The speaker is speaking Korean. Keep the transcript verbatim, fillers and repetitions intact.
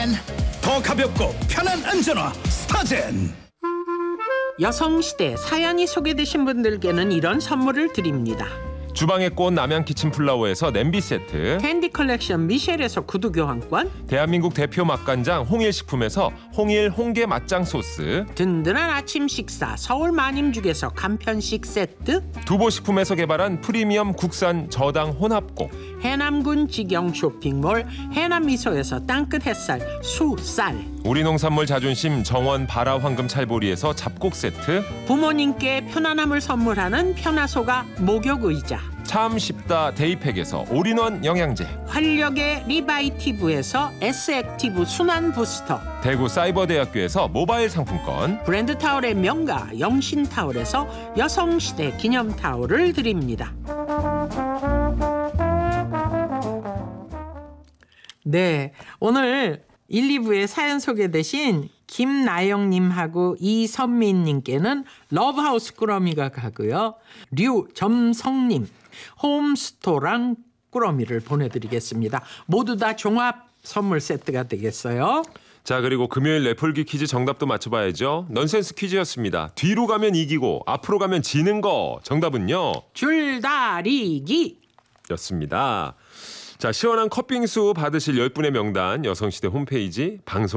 더 가볍고 편한 안전화 스타젠. 여성시대 사연이 소개되신 분들께는 이런 선물을 드립니다. 주방의 꽃 남양 키친플라워에서 냄비 세트, 캔디 컬렉션 미셸에서 구두 교환권, 대한민국 대표 맛간장 홍일식품에서 홍일 홍게 맛장 소스, 든든한 아침 식사 서울 마님죽에서 간편식 세트, 두보식품에서 개발한 프리미엄 국산 저당 혼합곡, 해남군 직영 쇼핑몰 해남미소에서 땅끝 햇살 수쌀, 우리 농산물 자존심 정원 바라 황금 찰보리에서 잡곡 세트, 부모님께 편안함을 선물하는 편화소가 목욕의자, 참 쉽다 데이팩에서 올인원 영양제, 활력의 리바이티브에서 S액티브 순환 부스터, 대구 사이버대학교에서 모바일 상품권, 브랜드 타올의 명가 영신타올에서 여성시대 기념타올을 드립니다. 네, 오늘 일, 이 부에 사연 소개되신 김나영님하고 이선민님께는 러브하우스 꾸러미가 가고요. 류점성님 홈스토랑 꾸러미를 보내드리겠습니다. 모두 다 종합 선물 세트가 되겠어요. 자, 그리고 금요일 내풀기 퀴즈 정답도 맞춰봐야죠. 넌센스 퀴즈였습니다. 뒤로 가면 이기고 앞으로 가면 지는 거. 정답은요? 줄다리기 였습니다. 자, 시원한 컵빙수 받으실 열 분의 명단 여성시대 홈페이지 방송